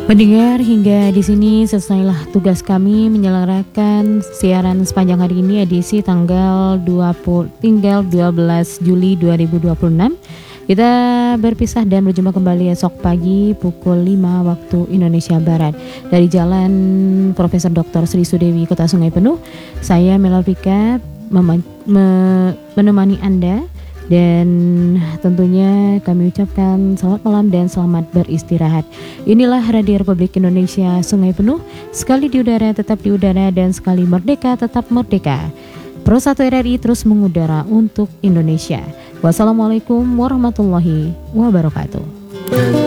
Pendengar, hingga di sini selesailah tugas kami menyelenggarakan siaran sepanjang hari ini edisi tanggal 12 Juli 2026. Kita berpisah dan berjumpa kembali esok pagi pukul 5 waktu Indonesia Barat dari Jalan Profesor Dr. Sri Sudewi, Kota Sungai Penuh. Saya Melalvika menemani Anda. Dan tentunya kami ucapkan selamat malam dan selamat beristirahat. Inilah Radio Republik Indonesia Sungai Penuh. Sekali di udara tetap di udara, dan sekali merdeka tetap merdeka. Pro 1 RRI terus mengudara untuk Indonesia. Wassalamualaikum warahmatullahi wabarakatuh.